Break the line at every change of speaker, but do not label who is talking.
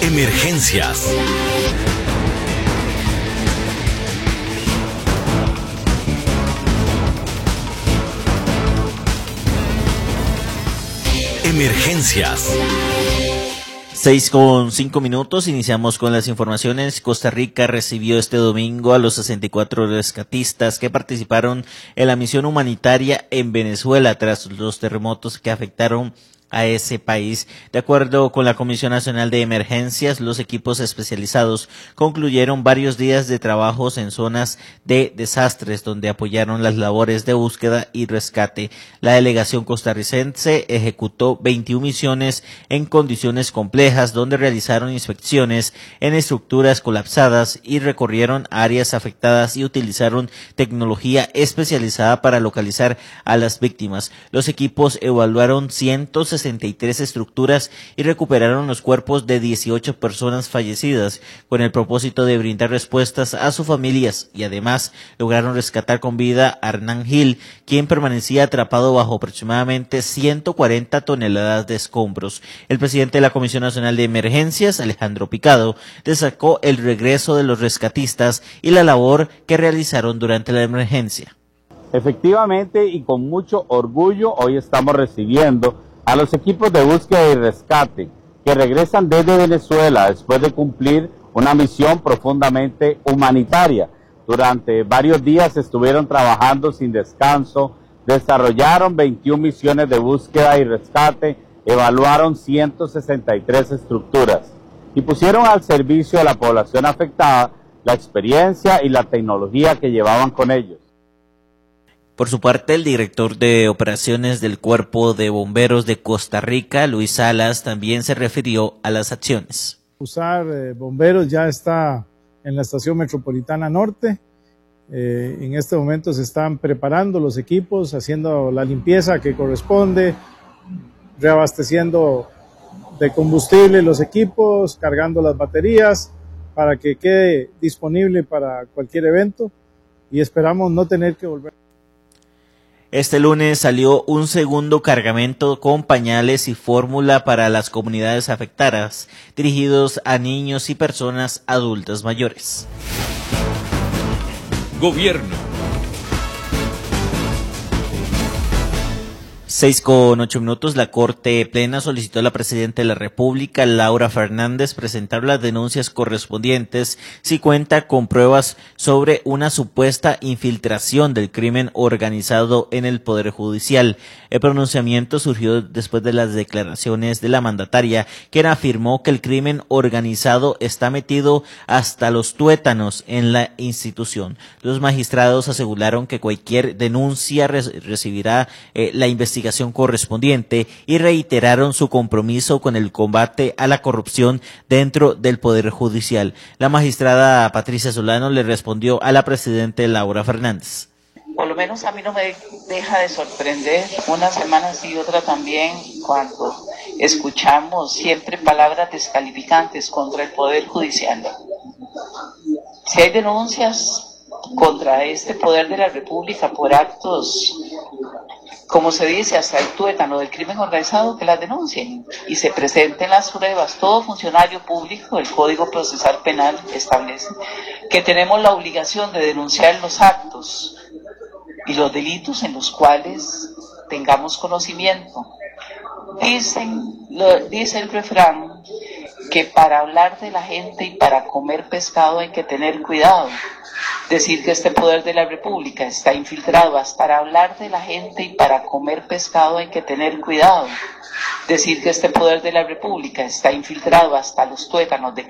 Emergencias. Emergencias.
6:05, iniciamos con las informaciones. Costa Rica recibió este domingo a los 64 rescatistas que participaron en la misión humanitaria en Venezuela tras los terremotos que afectaron a ese país. De acuerdo con la Comisión Nacional de Emergencias, los equipos especializados concluyeron varios días de trabajos en zonas de desastres donde apoyaron las labores de búsqueda y rescate. La delegación costarricense ejecutó 21 misiones en condiciones complejas donde realizaron inspecciones en estructuras colapsadas y recorrieron áreas afectadas y utilizaron tecnología especializada para localizar a las víctimas. Los equipos evaluaron 163 estructuras y recuperaron los cuerpos de 18 personas fallecidas con el propósito de brindar respuestas a sus familias y además lograron rescatar con vida a Hernán Gil, quien permanecía atrapado bajo aproximadamente 140 toneladas de escombros. El presidente de la Comisión Nacional de Emergencias, Alejandro Picado, destacó el regreso de los rescatistas y la labor que realizaron durante la emergencia.
Efectivamente y con mucho orgullo hoy estamos recibiendo a los equipos de búsqueda y rescate que regresan desde Venezuela después de cumplir una misión profundamente humanitaria. Durante varios días estuvieron trabajando sin descanso, desarrollaron 21 misiones de búsqueda y rescate, evaluaron 163 estructuras y pusieron al servicio de la población afectada la experiencia y la tecnología que llevaban con ellos.
Por su parte, el director de operaciones del Cuerpo de Bomberos de Costa Rica, Luis Salas, también se refirió a las acciones.
Usar bomberos ya está en la estación metropolitana norte. En este momento se están preparando los equipos, haciendo la limpieza que corresponde, reabasteciendo de combustible los equipos, cargando las baterías para que quede disponible para cualquier evento y esperamos no tener que volver.
Este lunes salió un segundo cargamento con pañales y fórmula para las comunidades afectadas, dirigidos a niños y personas adultas mayores.
Gobierno.
6:08, la Corte Plena solicitó a la Presidenta de la República, Laura Fernández, presentar las denuncias correspondientes si cuenta con pruebas sobre una supuesta infiltración del crimen organizado en el Poder Judicial. El pronunciamiento surgió después de las declaraciones de la mandataria, quien afirmó que el crimen organizado está metido hasta los tuétanos en la institución. Los magistrados aseguraron que cualquier denuncia recibirá la investigación correspondiente y reiteraron su compromiso con el combate a la corrupción dentro del Poder Judicial. La magistrada Patricia Solano le respondió a la presidenta Laura Fernández.
Por lo menos a mí no me deja de sorprender una semana sí y otra también cuando escuchamos siempre palabras descalificantes contra el Poder Judicial. Si hay denuncias contra este Poder de la República por actos, como se dice, hasta el tuétano del crimen organizado, que las denuncien y se presenten las pruebas. Todo funcionario público, el Código Procesal Penal establece que tenemos la obligación de denunciar los actos y los delitos en los cuales tengamos conocimiento. Dice el refrán que para hablar de la gente y para comer pescado hay que tener cuidado. Decir que este Poder de la República está infiltrado, para hablar de la gente y para comer pescado hay que tener cuidado. Decir que este Poder de la República está infiltrado hasta los tuétanos de